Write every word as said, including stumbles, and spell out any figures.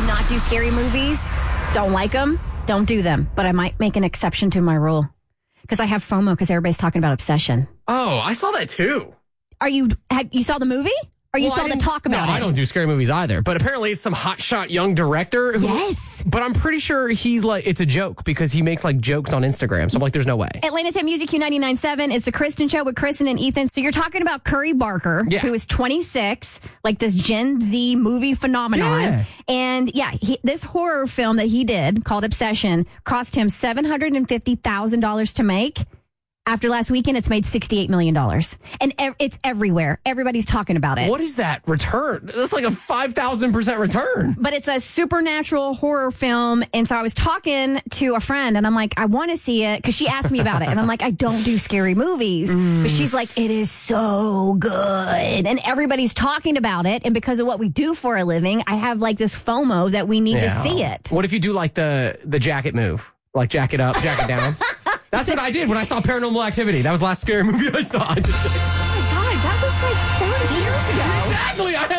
not do scary movies. Don't like them. Don't do them. But I might make an exception to my rule. Because I have FOMO because everybody's talking about Obsession. Oh, I saw that too. Are you, have, you saw the movie? Or you well, saw the talk about no, it? I don't do scary movies either. But apparently it's some hotshot young director. Who, yes. But I'm pretty sure he's like, it's a joke because he makes like jokes on Instagram. So I'm like, there's no way. Atlanta's Hit Music Q ninety-nine point seven. It's the Kristen Show with Kristen and Ethan. So you're talking about Curry Barker, yeah. who is twenty-six, like this Gen Z movie phenomenon. Yeah. And yeah, he, this horror film that he did called Obsession cost him seven hundred fifty thousand dollars to make. After last weekend, it's made sixty-eight million dollars. And ev- it's everywhere. Everybody's talking about it. What is that return? That's like a five thousand percent return. But it's a supernatural horror film. And so I was talking to a friend, and I'm like, I want to see it. Because she asked me about it. And I'm like, I don't do scary movies. Mm. But she's like, it is so good. And everybody's talking about it. And because of what we do for a living, I have like this FOMO that we need yeah. to see it. What if you do like the, the jacket move? Like jacket up, jacket down? That's what I did when I saw Paranormal Activity. That was the last scary movie I saw. I just, oh my God, that was like thirty years ago. Exactly. I